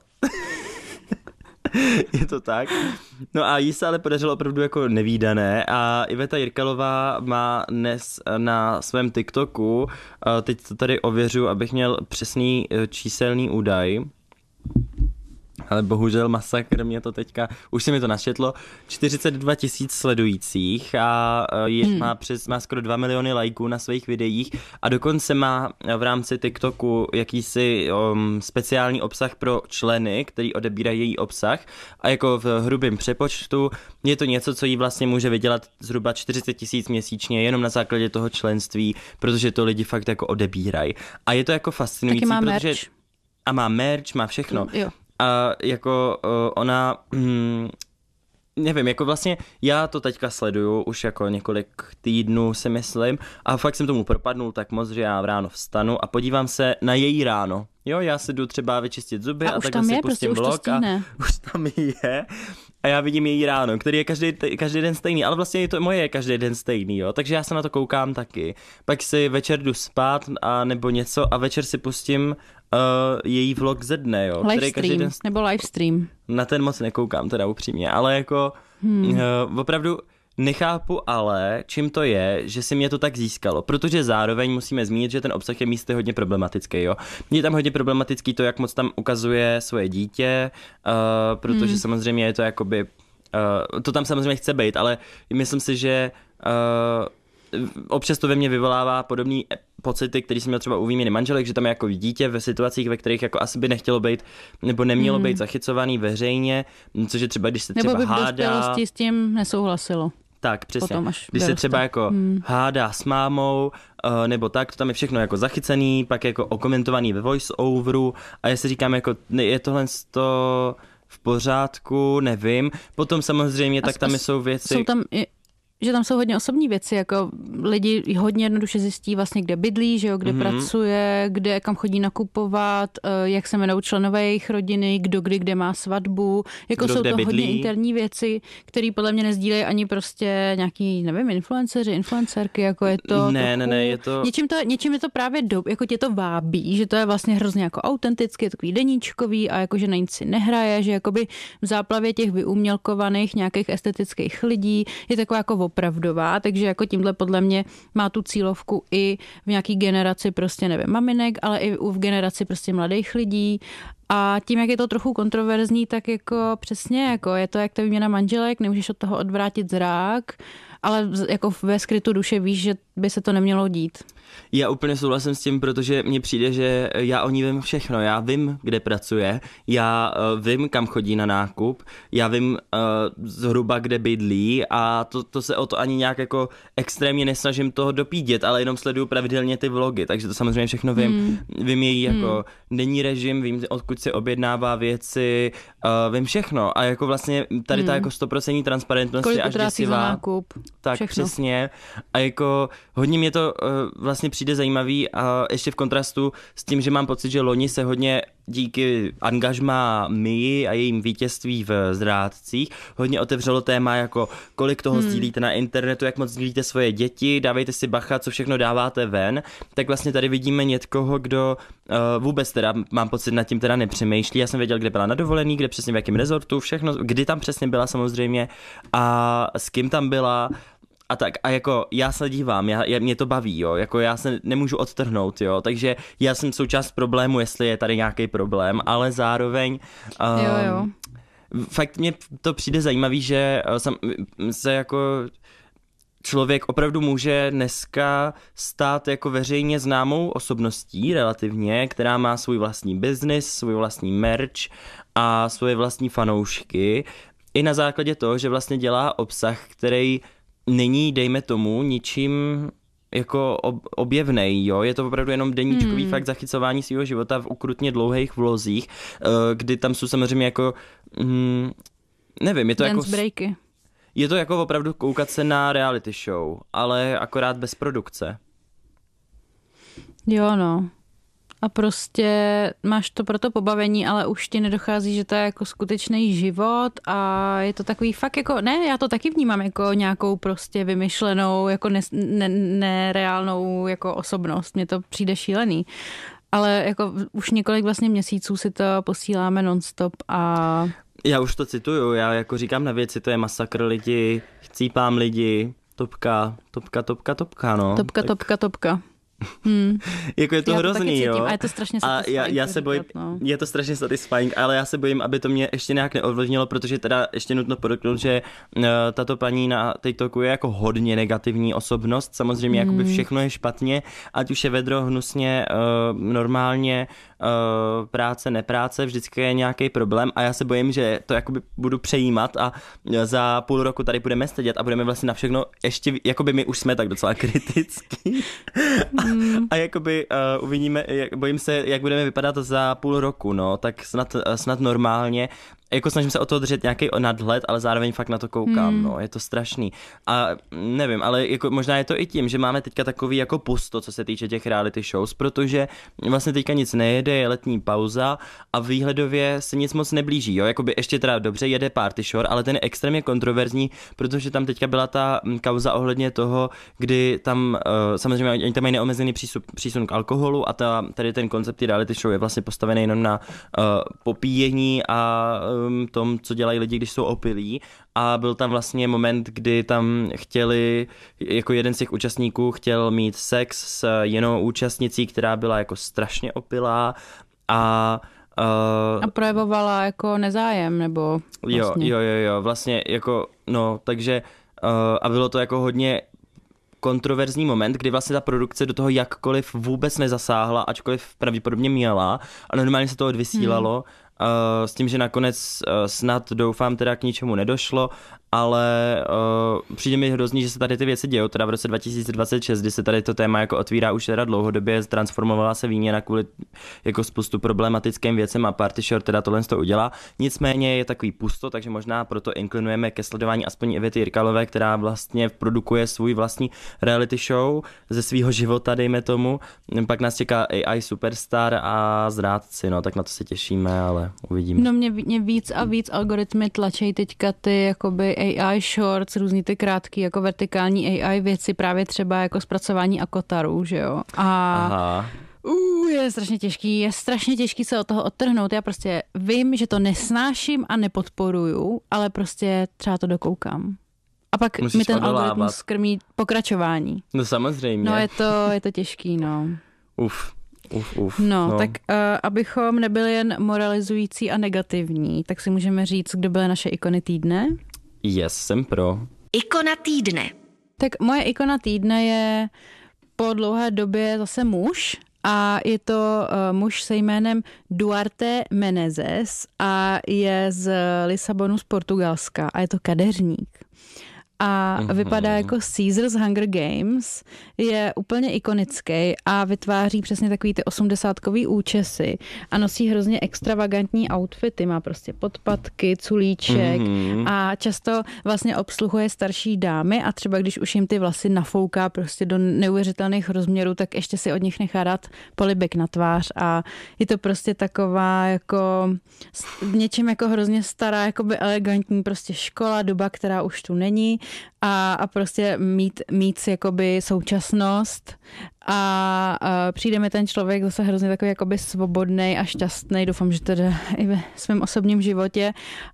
Je to tak. No a jí se ale podařilo opravdu jako nevídané a Iveta Jirkalová má dnes na svém TikToku, teď to tady ověřu, abych měl přesný číselný údaj, ale bohužel masakr mě to teďka, už se mi to našetlo, 42 000 sledujících a má skoro 2 miliony lajků na svých videích a dokonce má v rámci TikToku jakýsi speciální obsah pro členy, který odebírají její obsah a jako v hrubém přepočtu je to něco, co jí vlastně může vydělat zhruba 40 000 měsíčně jenom na základě toho členství, protože to lidi fakt jako odebírají. A je to jako fascinující, taky má protože... merch. A má merch, má všechno. Jo. A jako ona, nevím, jako vlastně já to teďka sleduju už jako několik týdnů si myslím a fakt jsem tomu propadnul tak moc, že já ráno vstanu a podívám se na její ráno. Jo, já si jdu třeba vyčistit zuby a takhle si pustím vlog a už tam je. A já vidím její ráno, který je každý den stejný, ale vlastně to moje je každý den stejný, jo. Takže já se na to koukám taky. Pak si večer jdu spát a nebo něco a večer si pustím její vlog ze dne, jo. Livestream, nebo livestream. Na ten moc nekoukám teda upřímně, ale jako opravdu nechápu ale, čím to je, že si mě to tak získalo, protože zároveň musíme zmínit, že ten obsah je místy hodně problematický, jo. Je tam hodně problematický to, jak moc tam ukazuje svoje dítě, protože samozřejmě je to jakoby, to tam samozřejmě chce být, ale myslím si, že občas to ve mně vyvolává podobný pocity, který jsem měl třeba u výměny manželek, že tam je jako dítě ve situacích, ve kterých jako asi by nechtělo být nebo nemělo být zachycovaný veřejně, což je třeba, když se třeba nebo by hádá. v dospělosti s tím nesouhlasilo. Tak, přesně. Potom, když se třeba jako hádá s mámou, nebo tak, to tam je všechno jako zachycený, pak jako okomentovaný ve voice-overu a já si říkám, jako je tohle v pořádku, nevím. Potom samozřejmě, tak tam jsou věci... Jsou tam že tam jsou hodně osobní věci, jako lidi hodně jednoduše zjistí vlastně, kde bydlí, že jo, kde pracuje, kam chodí nakupovat, jak se jmenují členové jejich rodiny, kdo kdy kde má svatbu, jako kdo jsou to bydlí. Hodně interní věci, které podle mě nezdílejí ani prostě nějaký, nevím, influencerky, jako je to Ne, je to... Něčím je to právě jako tě to vábí, že to je vlastně hrozně jako autenticky, takový deníčkový a jakože na nic si nehraje, že jakoby v záplavě těch vyumělkovaných nějakých estetických lidí je taková jako opravdová, takže jako tímhle podle mě má tu cílovku i v nějaký generaci prostě nevím, maminek, ale i v generaci prostě mladých lidí. A tím, jak je to trochu kontroverzní, tak jako přesně jako je to jak ta výměna manželek, nemůžeš od toho odvrátit zrák, ale jako ve skrytu duše víš, že by se to nemělo dít. Já úplně souhlasím s tím, protože mně přijde, že já o ní vím všechno. Já vím, kde pracuje, já vím, kam chodí na nákup, já vím zhruba, kde bydlí a to se o to ani nějak jako extrémně nesnažím toho dopídět, ale jenom sleduju pravidelně ty vlogy, takže to samozřejmě všechno vím. Vím její jako denní režim, vím, odkud si objednává věci, vím všechno a jako vlastně tady ta jako 100% transparentnost je až děsivá. Tak všechno. Přesně a jako hodně mě to vlastně přijde zajímavý a ještě v kontrastu s tím, že mám pocit, že loni se hodně díky angažmá Mii a jejím vítězství v Zrádcích hodně otevřelo téma jako kolik toho sdílíte na internetu, jak moc sdílíte svoje děti, dávejte si bacha, co všechno dáváte ven, tak vlastně tady vidíme někoho, kdo vůbec teda mám pocit nad tím teda nepřemýšlí. Já jsem věděl, kde byla na dovolený, kde přesně v jakém rezortu, všechno, kdy tam přesně byla samozřejmě a s kým tam byla. A tak, a jako já se dívám, mě to baví, jo, jako já se nemůžu odtrhnout, jo, takže já jsem součást problému, jestli je tady nějaký problém, ale zároveň jo. Fakt mně to přijde zajímavý, že se jako člověk opravdu může dneska stát jako veřejně známou osobností relativně, která má svůj vlastní biznis, svůj vlastní merch a svoje vlastní fanoušky, i na základě toho, že vlastně dělá obsah, který není, dejme tomu, ničím jako objevnej, jo, je to opravdu jenom deníčkový fakt zachycování svého života v ukrutně dlouhých vlozích, kdy tam jsou samozřejmě jako, nevím, je to dance jako... breaky. Je to jako opravdu koukat se na reality show, ale akorát bez produkce. Jo, no. A prostě máš to pro to pobavení, ale už ti nedochází, že to je jako skutečný život a je to takový fakt jako, ne, já to taky vnímám jako nějakou prostě vymyšlenou, jako nereálnou jako osobnost. Mně to přijde šílený. Ale jako už několik vlastně měsíců si to posíláme nonstop a... Já už to cituju, já jako říkám na věci, to je masakr lidi, chcípám lidi, topka, no. Topka. Jako je to hrozný, jo. A je to strašně satisfying. A já se bojím, je to strašně satisfying, ale já se bojím, aby to mě ještě nějak neovlivnilo, protože teda ještě nutno podotknout, že tato paní na TikToku je jako hodně negativní osobnost, samozřejmě jakoby všechno je špatně, ať už je vedro, hnusně, normálně, práce, nepráce, vždycky je nějaký problém a já se bojím, že to jakoby budu přejímat a za půl roku tady budeme sedět a budeme vlastně na všechno ještě, jakoby my už jsme tak docela kritický. A jakoby uvidíme, bojím se, jak budeme vypadat za půl roku, no, tak snad normálně. Jako snažím se o to držet nějaký nadhled, ale zároveň fakt na to koukám, no, je to strašný. A nevím, ale jako možná je to i tím, že máme teďka takový jako pusto, co se týče těch reality shows, protože vlastně teďka nic nejede, je letní pauza a výhledově se nic moc neblíží, jo, jakoby ještě teda dobře jede Party Shore, ale ten je extrémně kontroverzní, protože tam teďka byla ta kauza ohledně toho, kdy tam samozřejmě oni tam mají neomezený přísun k alkoholu a tady ten koncept reality show je vlastně postavený jenom na popíjení a tom, co dělají lidi, když jsou opilí, a byl tam vlastně moment, kdy tam chtěli, jako jeden z těch účastníků chtěl mít sex s jinou účastnicí, která byla jako strašně opilá a projevovala jako nezájem, nebo vlastně. Jo, vlastně jako, no, takže a bylo to jako hodně kontroverzní moment, kdy vlastně ta produkce do toho jakkoliv vůbec nezasáhla, ačkoliv pravděpodobně měla, a normálně se to odvysílalo, s tím, že nakonec snad doufám teda k ničemu nedošlo, ale přijde mi hrozný, že se tady ty věci dějou, teda v roce 2026, kdy se tady to téma jako otvírá už teda dlouhodobě, transformovala se výměna kvůli jako spoustu problematickým věcem a Party Shore teda tohle to udělá. Nicméně je takový pusto, takže možná proto inklinujeme ke sledování aspoň Ivety Jirkalové, která vlastně produkuje svůj vlastní reality show ze svého života, dejme tomu. Pak nás čeká AI Superstar a Zrádci, no tak na to se těšíme, ale uvidíme. No mě víc a víc algoritmy tlačí teďka ty jakoby AI shorts, různý ty krátký jako vertikální AI věci, právě třeba jako zpracování akotarů, že jo. A je strašně těžký se od toho odtrhnout. Já prostě vím, že to nesnáším a nepodporuju, ale prostě třeba to dokoukám. A pak mi ten algoritmus krmí pokračování. No samozřejmě. No je to těžký, no. Uf. No, tak abychom nebyli jen moralizující a negativní, tak si můžeme říct, kdo byly naše ikony týdne? Yes, jsem pro. Ikona týdne. Tak moje ikona týdne je po dlouhé době zase muž a je to muž se jménem Duarte Menezes a je z Lisabonu z Portugalska a je to kadeřník. A vypadá jako Caesar z Hunger Games, je úplně ikonický a vytváří přesně takový ty 80kový účesy a nosí hrozně extravagantní outfity, má prostě podpatky, culíček a často vlastně obsluhuje starší dámy a třeba když už jim ty vlasy nafouká prostě do neuvěřitelných rozměrů, tak ještě si od nich nechá dát polibek na tvář a je to prostě taková jako něčím jako hrozně stará, jakoby elegantní prostě škola, doba, která už tu není. A prostě mít jakoby současnost a přijde mi ten člověk zase hrozně takový jakoby svobodnej a šťastný, doufám, že teda i ve svém osobním životě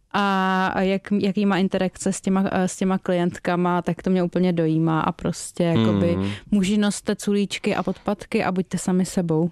a jaký má interakce s těma klientkama, tak to mě úplně dojímá a prostě jakoby muži noste culíčky a podpatky a buďte sami sebou.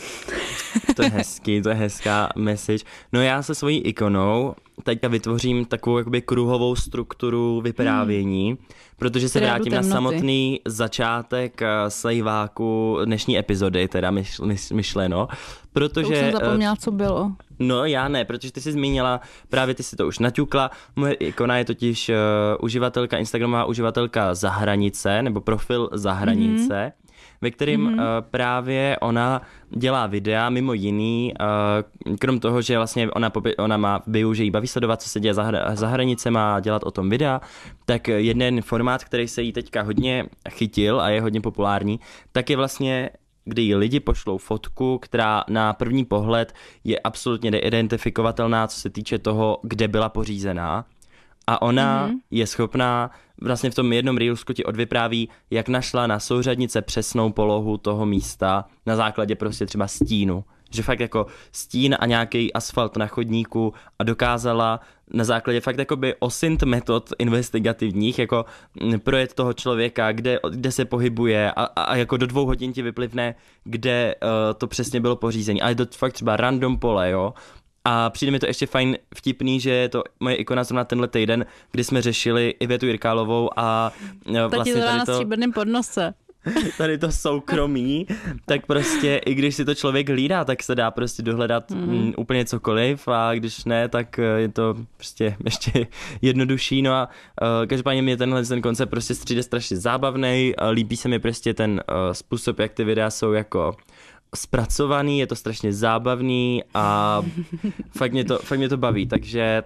To je hezký, to je hezká message. No já se svojí ikonou teďka vytvořím takovou jakoby kruhovou strukturu vyprávění, protože se vrátím na samotný začátek slejváku dnešní epizody, teda myšleno, protože... To už jsem zapomněla, co bylo. No já ne, protože ty jsi zmínila, právě ty si to už naťukla, moje ikona je totiž uživatelka, instagramová uživatelka Zahranice, nebo profil Zahranice, ve kterým právě ona dělá videa, mimo jiný, krom toho, že vlastně ona má v bio, že jí baví sledovat, co se děje za hranice, má dělat o tom videa, tak jeden formát, který se jí teďka hodně chytil a je hodně populární, tak je vlastně, kdy jí lidi pošlou fotku, která na první pohled je absolutně neidentifikovatelná, co se týče toho, kde byla pořízená. A ona je schopná, vlastně v tom jednom reelsku ti odvypráví, jak našla na souřadnice přesnou polohu toho místa na základě prostě třeba stínu. Že fakt jako stín a nějaký asfalt na chodníku a dokázala na základě fakt jakoby osint metod investigativních jako projet toho člověka, kde se pohybuje a jako do 2 hodin ti vyplivne, kde to přesně bylo pořízení. A je to fakt třeba random pole, jo. A přijde mi to ještě fajn vtipný, že je to moje ikona zrovna tenhle týden, kdy jsme řešili Ivetu Jirkálovou a vlastně tady to... na stříbrném podnose. Tady to soukromí, tak prostě i když si to člověk hlídá, tak se dá prostě dohledat úplně cokoliv a když ne, tak je to prostě ještě jednodušší. No a každopádně mě ten koncept prostě přijde strašně zábavnej, líbí se mi prostě ten způsob, jak ty videa jsou jako zpracovaný, je to strašně zábavný a fakt mě to baví, takže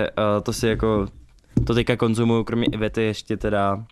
to si jako, to teďka konzumuju, kromě Ivety ještě teda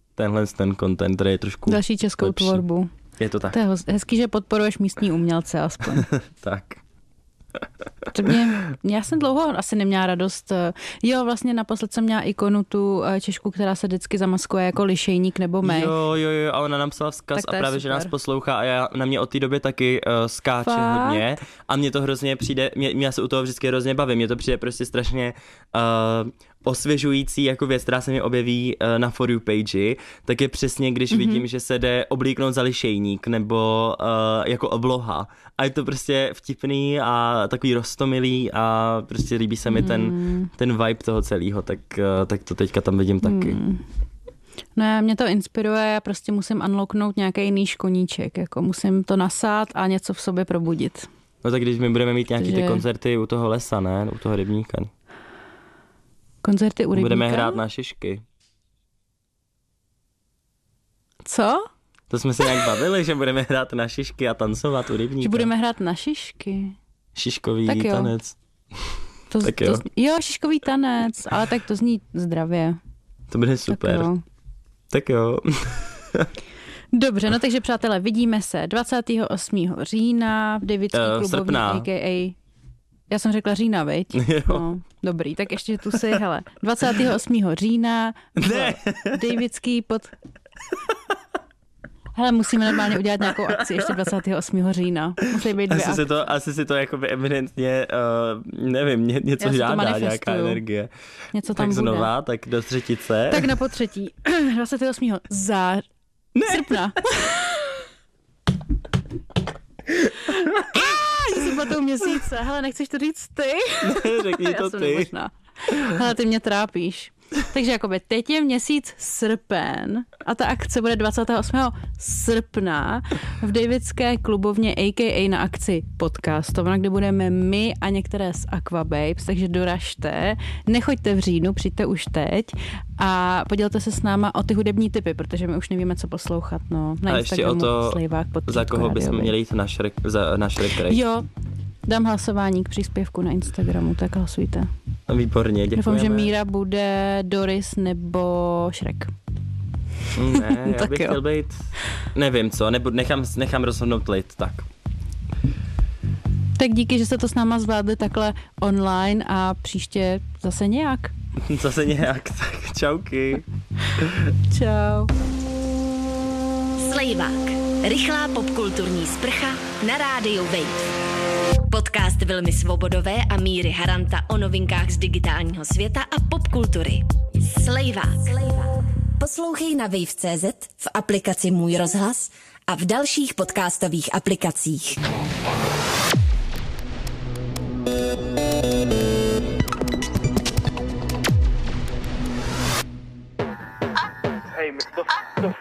ten content, který je trošku další českou lepší. Tvorbu. Je to tak. To je hezký, že podporuješ místní umělce aspoň. Tak. Já jsem dlouho asi neměla radost. Jo, vlastně naposled jsem měla ikonu tu Češku, která se vždycky zamaskuje jako lišejník nebo mech. Jo, a ona nám psala vzkaz a právě, že nás poslouchá a na mě od té doby taky skáče hodně a mně to hrozně přijde, já se u toho vždycky hrozně bavím, mně to přijde prostě strašně osvěžující jako věc, která se mi objeví na For You page, tak je přesně, když vidím, že se jde oblíknout za lišejník nebo jako obloha a je to prostě vtipný a takový roztomilý a prostě líbí se mi ten vibe toho celého, tak to teďka tam vidím taky. No mě to inspiruje, já prostě musím unlocknout nějaký jiný koníček, jako musím to nasát a něco v sobě probudit. No tak když my budeme mít nějaký ty koncerty u toho lesa, ne? U toho rybníka. Koncerty u rybníka? Budeme hrát na šišky. Co? To jsme se nějak bavili, že budeme hrát na šišky a tancovat u rybníka. Že budeme hrát na šišky? Šiškový tanec. Jo, šiškový tanec, ale tak to zní zdravě. To bude super. Tak jo. Dobře, no takže přátelé, vidíme se 28. října v Davidský klubovně, a.k.a. Já jsem řekla října, viď? No, dobrý, tak ještě tu si, hele, 28. října Davidský Hele, musíme normálně udělat nějakou akci ještě 28. října. Musí být asi si to jako by evidentně, nevím, něco žádá, nějaká energie. Něco tam tak bude. znova, tak do třetice. Tak na potřetí. 28. srpna. Jsem na tou měsíce. Hele, nechceš to říct ty? Ne, řekni to ty. Hele, ty mě trápíš. Takže jakoby teď je měsíc srpen a ta akce bude 28. srpna v Davidské klubovně a.k.a. na akci podcastovna, kde budeme my a některé z Aquababes, takže doražte, nechoďte v říjnu, přijďte už teď a podělte se s náma o ty hudební tipy, protože my už nevíme, co poslouchat. No, na a ještě o to, za koho bychom měli jít na Shrek Race. Jo, dám hlasování k příspěvku na Instagramu, tak hlasujte. Výborně, děkujeme. Doufám, že Míra bude Doris nebo Shrek. Ne, já bych chtěl být, nevím co, nechám rozhodnout lid, tak. Tak díky, že jste to s náma zvládli takhle online a příště zase nějak. Tak čauky. Čau. Slejvák. Rychlá popkulturní sprcha na rádiu Wave. Podcast Vilmy Svobodové a Míry Haranta o novinkách z digitálního světa a popkultury. Slejvák. Poslouchej na wave.cz, v aplikaci Můj rozhlas a v dalších podcastových aplikacích. Hey, Mr.